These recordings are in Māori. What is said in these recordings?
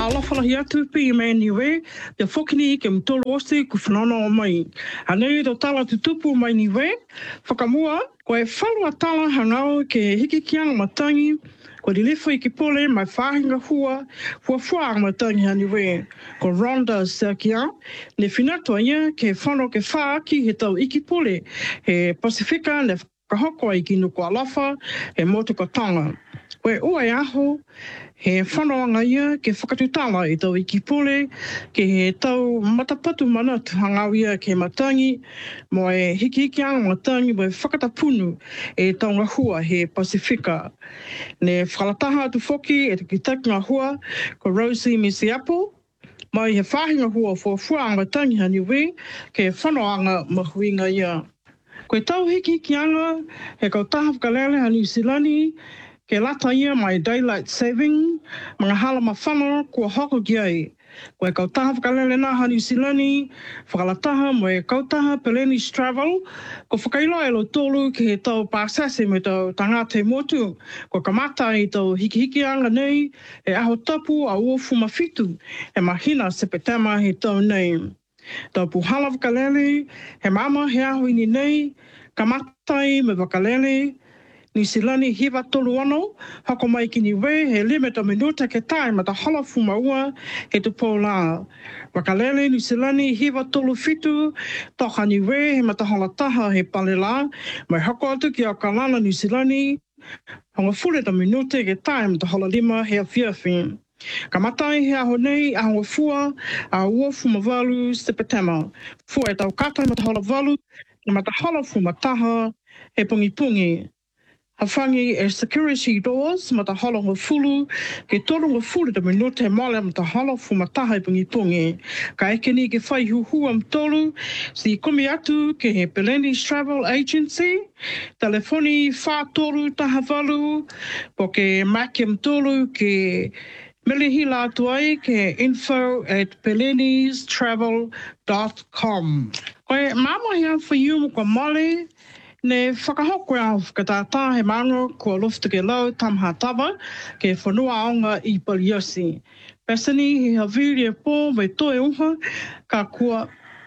alofa lahi atu pi me niwe, te whokini ke mtolo osi ku whanano o mai. Anei to tala tutupu mai niwe, whakamua, koe whalua tala hangau ke hiki kianga matangi, ko lilifo i ki pole mai whahinga hua matangi haniwe. Ko Rhonda Sakia, le finatua ia ke whano ke whaaki he tau iki pole, he Pasifika le whakahoko i ki nuku alofa, he motukatanga. Koe ua e aho, he whanoanga ia ke whakatutala i tau iki pole, ke he tau matapatu mana tuhangau ia ke matangi, mo e hiki anga matangi mo e whakatapunu e taunga hua he Pasifika. Ne whakalataha atu whoki e te kitaki ngā hua ko Rosie Misiapo, mai he whahinga hua fuanga tangi haniwe ke whanoanga mahuinga ia. Koe tau hiki anga he kau taha whakalele ha New Zealand ke lata ia mai Daylight Saving, mga hala mawhana kua hoko ki ai. Koe kau taha whakalele nā ha New Zealand, whakalataha mo e kau taha Peleni's Travel, ko whakailoa e lo tolu ke he tau pāsase me tau tangate motu, ko kamata i tau hiki anga nei, e aho tapu a uofu mawhitu, e mahina sepetama he tau nei. Tau puhala whakalele, he mama he aho ini nei, kamatai me whakalele, Ni silani hiwa tolu ano, hako mai ki niwe, he limita minuta ke tai ma ta hala fumaua he tu pola. Wakalele ni silani hiwa tolu fitu, toka niwe he ma ta hala taha he palela, mai hako atu ki a kalana ni silani, honga fule ta minuta ke tai ma ta hala lima he a fiafin. Kamatai he aho nei, a honga fua, a ua fumavalu sepetema. Fua e tau kata ma ta hala valu, ma ta hala fumataha he pungi. Hawhangi e security doors ma ta hala ngā fulu, ke toro ngā fulu ta minute male ma ta hala fumataha i pungi. Ka eke ni ke whai huhua mtolu, si komi atu ke he Peleni's Travel Agency, telefoni whātoru taha walu, po ke maki mtolu ke milihila atu ai ke info@peleniestravel.com. Koe mama hea whaiu mo kwa male, ne whakahoko au whakatātā he manga kua lofta ke lau tamha tawa ke whanua aonga i Paliosi. Pasani he haviri e pō mai toe uha ka kua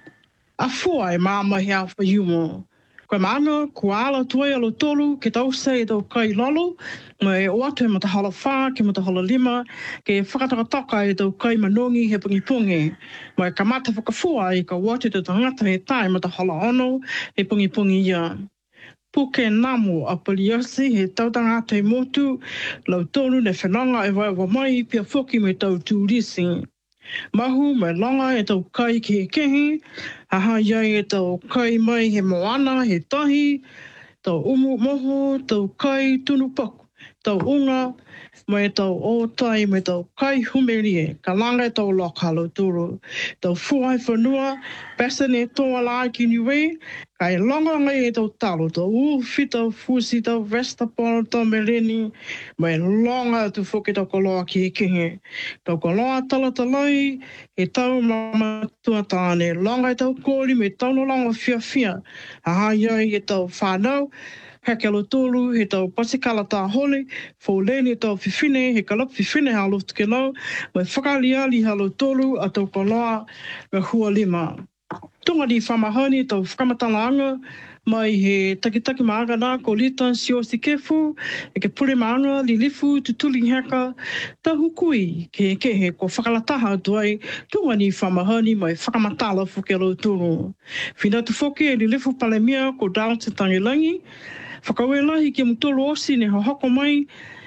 afua e mama hea whaiumo. Koe manga kua ala tuai alo tolu ke tausa e tau kai lolo mai o atu e mata hala whā ke mata hala lima ke whakatakataka e tau kai manongi he pungi. Mai kamata whakafua i ka wate te tangata he tai mata hala ono he pungi ia. Puke namo a Paliosi he tautanga te motu, lau tonu ne whenanga e waiwa mai pia whoki me tau tūrisi. Mahu me langa e tau kai ki he kehi, aha iai e tau kai mai he moana he tahi, tau umu moho, tau kai tunu paku, tau unga, mai tau otai me tau kai humerie, ka langa e tau lokalo turu, tau fuai whanua, pasan e toa la ki niwe, kai longa ngai e tau talo, tau uwhi tau fusi tau vestapono tau meleni, mai longa tu whoke tau koloa ki he kehe. Tau koloa talatalai, e tau mama tuatane, longa e tau kōri me tau no longa fia, aha iai e tau whanau, heke alo tolu, he tau pasikala tā hole, fōleni e tau whiwhine, he kalap whiwhine ha loftu ke lau, mai whakaliali halo tolu a tau koloa me hua lima. Tunga di whamahani tau whakamatalaanga, mai he takitaki maangana ko Litan Siosi Kefu, e ke pure maanga li lifu tutuli heka, ta hukui ke he ko whakalataha atu ai, tunga ni whamahani mai whakamatala whuke alo tulu. Whina tu whoke e li lifu palemia ko Dalton Tangilangi, whakawelahi ke mutolo osi ne hoko mai,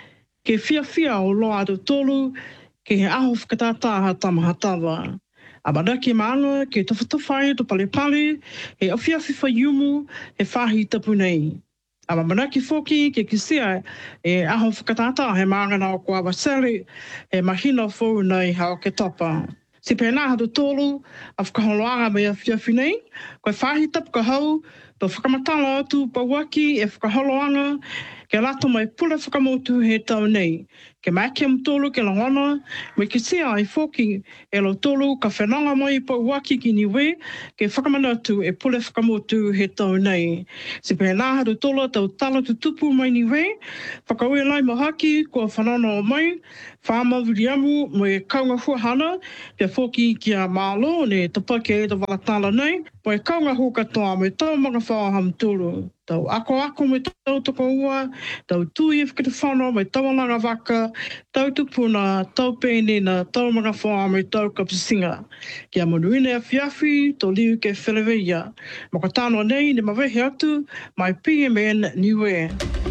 ke fia o loa atu tolu, ke he aho whakatātaha tamahatawa. Amanaki maanga ke tawhatawhai to palepale, he awhiawhi whaiumu, he whahi tapu nei. Amanaki whoki ke kisia e aho whakatata he maanga na o kua wasele, he mahina whou nei hao ke tapa. Si pēnā hatu tolu, a whakaholoanga me awhiawhi nei, koe whahi tapu ka hau, to whakamatala atu pauaki e whakaholoanga, ke lato mai pula whakamotu he tau nei, ke maki am tolu ke langona, me ke sea ai foki e lo tolu ka whenanga mai pa waki ki niwe, ke whakamanatu e pule whakamotu he tau nei. Se pe nā haru tola tau tala tu tupu mai niwe, whakaue lai mahaki kua whanano mai, whamawiri amu mo e kaunga huahana, te foki ki a mālo ne te pake e te walatala nei, mo e kaunga hu katoa mo e tau mga whaham tulu. Tau ako me tau toko ua, tau tui e whakita whanau me tau alanga waka, tau tupuna, tau pēnena, tau mga whaa me tau kapisinga. Kia monuine a whiawhi, tau liu ke wheleweia. Maka tānoa nei ne mawehe atu, mai PMN Niue.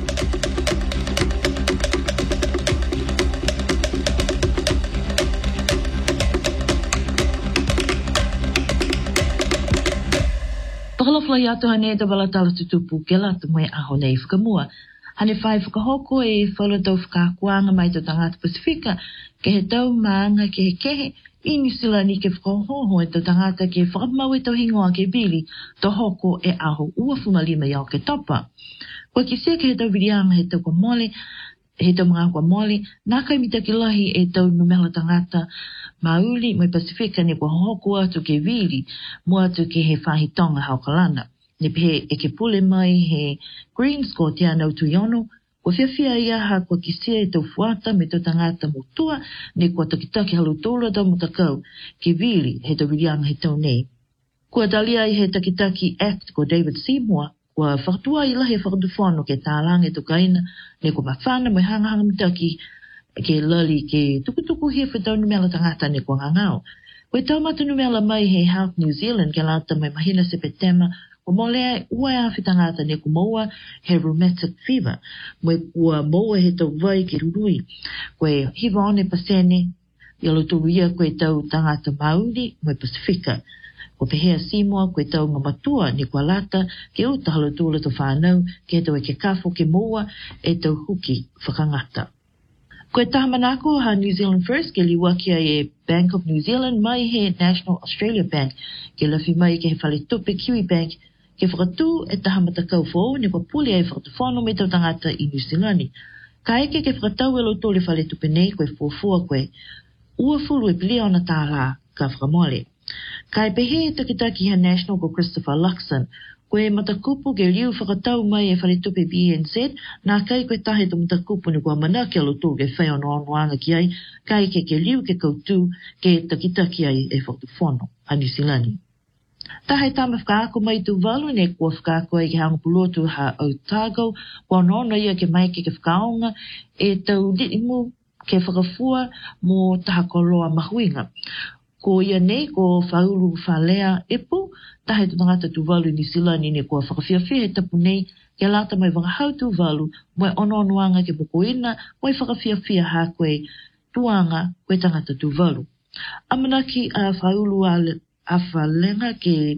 Pakalofla i atu hane te walatala tutupu ke latu mai aho nei whakamua. Hane whai whakahoko e whala tau whakakuanga mai tau tangata Pasifika ke he tau maanga ke he kehe i New Zealand ke whakahoho e tau tangata ke whakamau e tau hingoa ke bili to hoko e aho ua fumalima iau ke topa. Kua ki sia ke he tau virianga he tau kwa mole, he tau mga kwa mole, nā kai mita ke lahi e tau numela tangata Mauli mai Pasifika ne kua hoku atu ke vili, mo atu ke he whahitonga haukalana. Ne pehe e ke pule mai he Greens ko te anau tuiono, kua whiawhia ia ha kua kisia e tau fuata me tau tangata motua, ne kua takitaki halutula tau mutakau ke vili he tau virianga he tau nei. Kua talia i he takitaki act ko David Seymour, kua whakatua i lahi whakatuwhono ke tālange tukaina, ne kua mawhana mai hangahanga mitaki ke lali ke tukutuku hia whetau numela tangata ne kua ngangau. Koe tau mata numela mai he Health New Zealand ke lata mai mahina sepetema o molea ua e awhi tangata ne kua maua he rheumatic fever. Moe kua maua he tau vai ke rurui. Koe hiva one pasene i alo tulu ia koe tau tangata Mauri moe Pasifika. Ko pehea Seymour koe tau ngamatua ni kua lata ke uta halo tula to whanau ke tau e ke kafo ke maua e tau huki whakangata. Koe tahamanako ha New Zealand First ke liwakia e Bank of New Zealand mai he National Australia Bank ke lafi mai ke he whale tupe Kiwi Bank ke whakatu e tahamatakau fōu ne kua puli e whakatawhono me tau tangata i New Zealand. Ka eke ke whakatau e lo tole whale tupe nei koe fōfua koe ua fulu e pilia ona tāla ka whakamole. Ka e pehe e takitaki ha National ko Christopher Luxon koe matakupu ke liu whakatau mai e whaletupe BNZ, nā kai koe tahe to matakupu ni kua mana ke alo tū ke whai ono anuanga ki ai, kai ke liu ke koutu ke takitaki ai e whakatuwhono, a New Zealand. Tahe tama whakaako mai tu walu ne kua whakaako ai ke hanga pulotu ha Otago, kua nono ia ke mai ke whakaonga e tau dimu ke whakafua mo taha koloa mahuinga. Ko ia nei ko whaulu whalea epo, tahe tu tangata tu walu New Zealand ne kua whakawhiawhia he tapu nei, ke lata mai wangahau tu walu, moe onoanuanga ke mokoina, moe whakawhiawhia ha koe tuanga koe tangata tu walu. Amanaki a whaulu a whalenga ke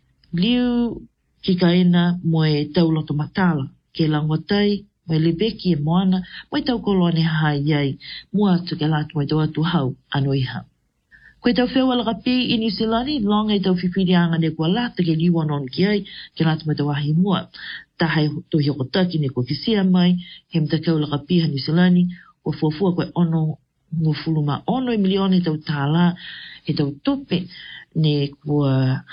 liu ki kaina moe tauloto matala, ke langwatai, moe lebeki e moana, moe tau kolone hai iai, mua atu ke lata moe tau atu hau anoiha. Koe tau whewa lakapi i New Zealand, longa i tau whiwhirianga ne kua lata ke liwa non ki ai, ke lata mai tau ahi mua. Tahai tau hiokotaki ne kua kisia mai, he mtakau lakapi ha New Zealand, o fuafua koe ono, ngufuluma ono i milione tau tāla, he tau tope ne kua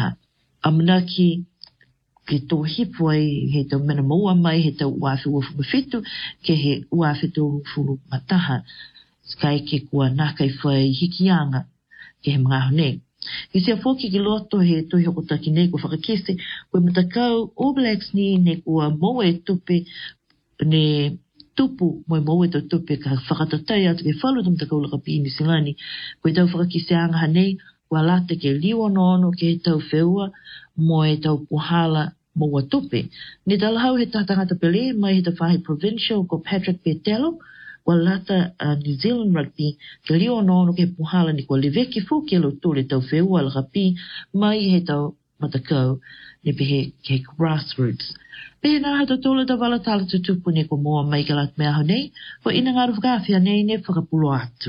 amanaki ke tau hipu ai, he tau mena maua mai, he tau uafi uafu mawhitu, ke he uafi tau fulu mataha, skai ke kua nakai whai hikianga, ke he mga hone. I sea whoki ki loto he tohi hokotaki nei kua whakakese, koe matakau All Blacks ni ne kua moe tupe, ne tupu moe moe tau tupe ka whakatatai atu ke whalu tu matakau lakapi New Zealand. Koe tau whakakese anga hanei, kua late ke liwa nono ke he tau wheua, moe tau puhala moa tupe. Ne talahau he tātangata pele mai he tau whahi provincial ko Patrick Bertello, kua lata New Zealand Rugby, ke lio nono ke puhala ni kua leveki fuki alo tole tau wheua lakapi, mai he tau matakau, ne pehe ke grassroots. Pehe nā hata tole tau wala tala tutupu ne kua moa mai ke lat mea honei, ko ina ngā rufgawhia nei ne whakapulo atu.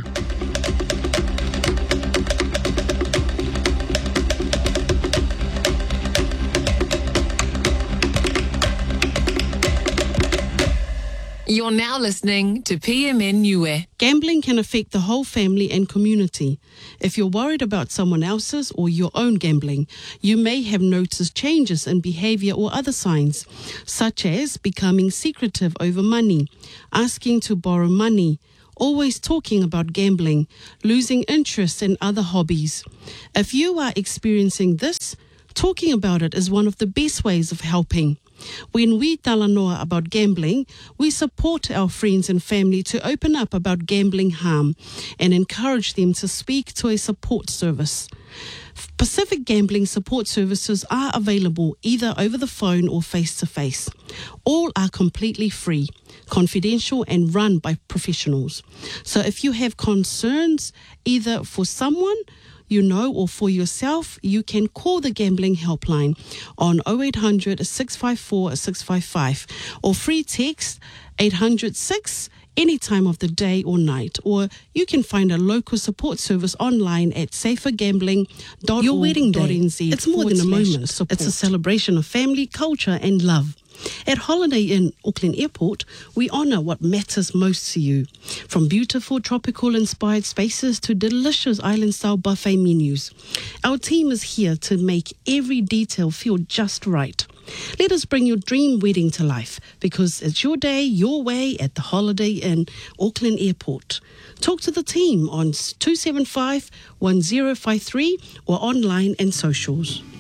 You're now listening to PMN Niue. Gambling can affect the whole family and community. If you're worried about someone else's or your own gambling, you may have noticed changes in behavior or other signs, such as becoming secretive over money, asking to borrow money, always talking about gambling, losing interest in other hobbies. If you are experiencing this, talking about it is one of the best ways of helping. When we talanoa about gambling, we support our friends and family to open up about gambling harm and encourage them to speak to a support service. Pacific Gambling Support Services are available either over the phone or face-to-face. All are completely free, confidential and run by professionals. So if you have concerns either for someone you know or for yourself, you can call the Gambling Helpline on 0800 654 655 or free text 806 any time of the day or night, or you can find a local support service online at safergambling.org.nz. Your wedding day, it's more than a moment. support. It's a celebration of family, culture and love. At Holiday Inn Auckland Airport, we honour what matters most to you. From beautiful tropical-inspired spaces to delicious island-style buffet menus. Our team is here to make every detail feel just right. Let us bring your dream wedding to life, because it's your day, your way at the Holiday Inn Auckland Airport. Talk to the team on 275 1053 or online and socials.